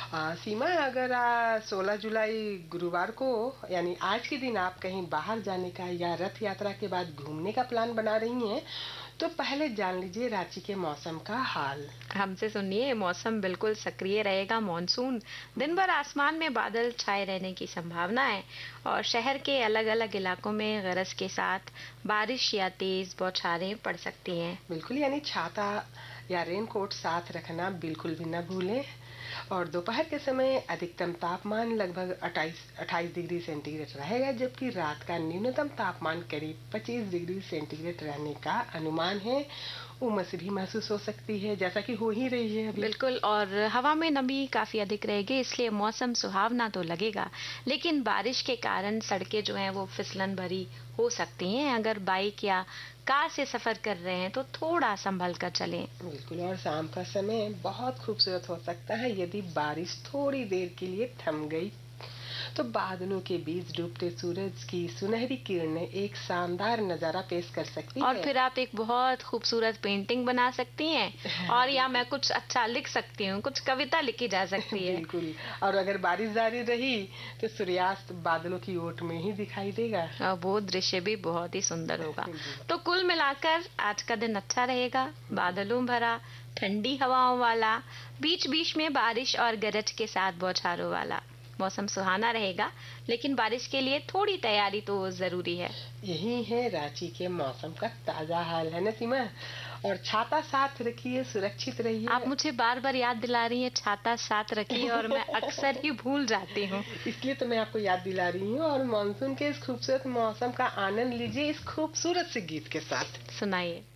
सीमा, अगर 16 जुलाई गुरुवार को यानी आज के दिन आप कहीं बाहर जाने का या रथ यात्रा के बाद घूमने का प्लान बना रही हैं, तो पहले जान लीजिए रांची के मौसम का हाल। हमसे सुनिए, मौसम बिल्कुल सक्रिय रहेगा। मॉनसून दिन भर आसमान में बादल छाए रहने की संभावना है और शहर के अलग-अलग इलाकों में गरज के साथ बारिश या तेज बौछारें पड़ सकती हैं। बिल्कुल, यानी छाता या रेनकोट साथ रखना बिल्कुल भी न भूलें। और दोपहर के समय अधिकतम तापमान लगभग 28 डिग्री सेंटीग्रेड रहेगा, जबकि रात का न्यूनतम तापमान करीब 25 डिग्री सेंटीग्रेड रहने का अनुमान है। उमस भी महसूस हो सकती है, जैसा कि हो ही रही है अभी। बिल्कुल, और हवा में नमी काफी अधिक रहेगी, इसलिए मौसम सुहावना तो लगेगा, लेकिन बारिश के कारण सड़कें जो हैं वो फिसलन भरी हो सकती हैं। अगर बाइक या कार से सफर कर रहे हैं तो थोड़ा संभल कर चलें। बिल्कुल, और शाम का समय बहुत खूबसूरत हो सकता है। यदि बारिश थोड़ी देर के लिए थम गई तो बादलों के बीच डूबते सूरज की सुनहरी किरणें एक शानदार नजारा पेश कर सकती और है। फिर आप एक बहुत खूबसूरत पेंटिंग बना सकती हैं, और या मैं कुछ अच्छा लिख सकती हूँ, कुछ कविता लिखी जा सकती है। बिल्कुल, और अगर बारिश जारी रही तो सूर्यास्त बादलों की ओट में ही दिखाई देगा और वो दृश्य भी बहुत ही सुंदर होगा। जी। तो कुल मिलाकर आज का दिन अच्छा रहेगा, बादलों भरा, ठंडी हवाओं वाला, बीच बीच में बारिश और गरज के साथ बौछारों वाला। मौसम सुहाना रहेगा, लेकिन बारिश के लिए थोड़ी तैयारी तो जरूरी है। यही है रांची के मौसम का ताजा हाल, है ना सीमा? और छाता साथ रखिए, सुरक्षित रहिए। आप मुझे बार बार याद दिला रही हैं, छाता साथ रखिए, और मैं अक्सर ही भूल जाती हूँ। इसलिए तो मैं आपको याद दिला रही हूँ। और मानसून के इस खूबसूरत मौसम का आनंद लीजिए इस खूबसूरत से गीत के साथ। सुनाइए।